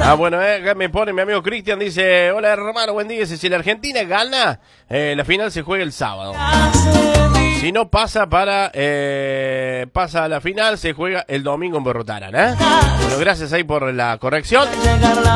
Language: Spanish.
Bueno, acá me pone mi amigo Cristian, dice, hola hermano, buen día. Dice, si la Argentina gana, la final se juega el sábado. Si no pasa pasa a la final, se juega el domingo en Borrotarán, ¿eh? Bueno, gracias ahí por la corrección.